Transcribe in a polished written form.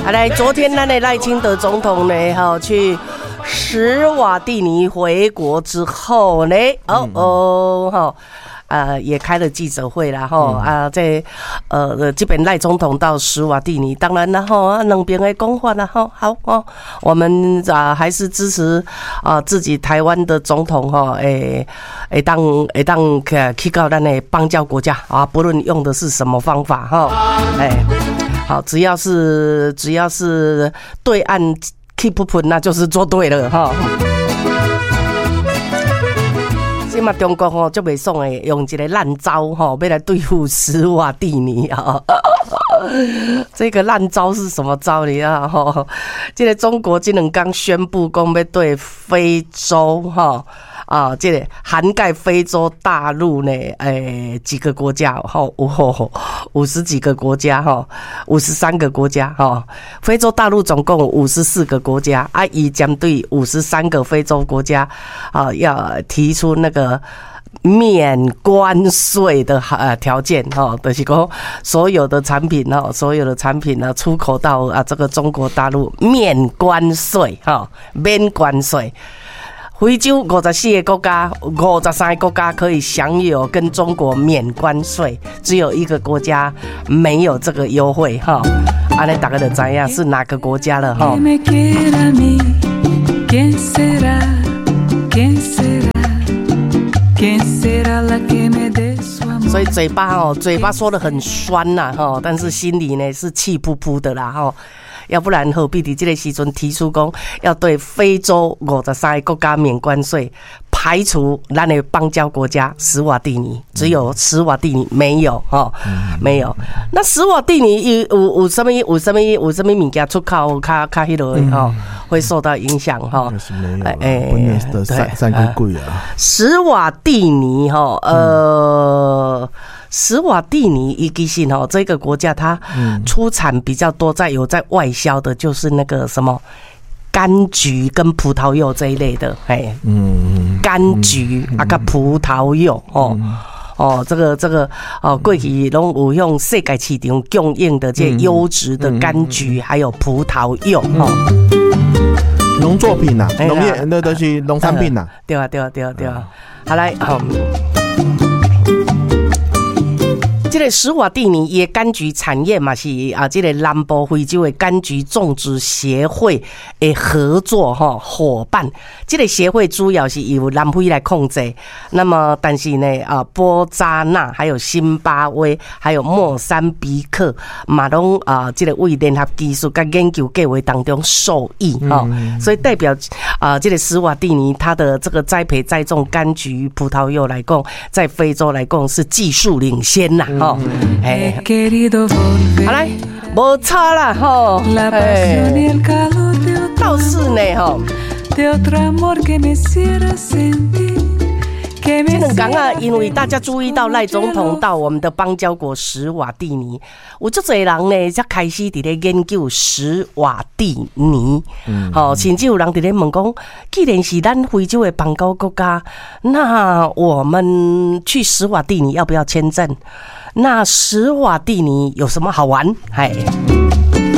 来，昨天咱的赖清德总统呢，去史瓦蒂尼回国之后呢，也开了记者会啦，在这边赖总统到史瓦蒂尼，当然啦，两边的讲法啦，好我们还是支持自己台湾的总统会当去到咱的邦交国家啊，不论用的是什么方法好，只要是对岸 keep 那就是做对了哈。现在中国就袂爽的，用一个烂招要来对付史瓦蒂尼啊。这个烂招是什么招？你啊这个中国今两刚宣布讲要对非洲这个涵盖非洲大陆呢，几个国家50几个国家53个国家非洲大陆总共54个国家伊将对53个非洲国家要提出那个免关税的条件就是说所有的产品出口到这个中国大陆免关税免关税。非洲54个国家53个国家可以享有跟中国免关税，只有一个国家没有这个优惠安尼大家就知道是哪个国家了所以嘴巴说得很酸但是心里呢是气扑扑的啦要不然何必在这个时阵提出讲要对非洲53个国家免关税，排除咱的邦交国家史瓦蒂尼，只有史瓦蒂尼没有没有。那史瓦蒂尼有什么物件出口较迄落会受到影响三个贵啊。 史瓦蒂尼史瓦蒂尼其实这个国家它出产比较多，在外销的就是那个什么柑橘跟葡萄柚这一类的，柑橘跟葡萄柚这个过去都有用世界市场供应的这优质的柑橘还有葡萄柚农作品啊，农业那都是农产品啊， 对啊，好来这个史瓦蒂尼的柑橘产业嘛是这个南部非洲的柑橘种植协会的合作伙伴。这个协会主要是由南非来控制，那么但是呢波扎纳还有辛巴威还有莫桑比克嘛拢这个为联合技术跟研究计划当中受益所以代表这个史瓦蒂尼它的这个栽培栽种柑橘葡萄柚来讲，在非洲来讲是技术领先啦好来没差啦倒是呢这两天因为大家注意到赖总统到我们的邦交国史瓦蒂尼，有很多人呢才开始在研究史瓦蒂尼甚至有人在问说，既然是咱非洲的邦交国家，那我们去史瓦蒂尼要不要签证？那史瓦蒂尼有什么好玩？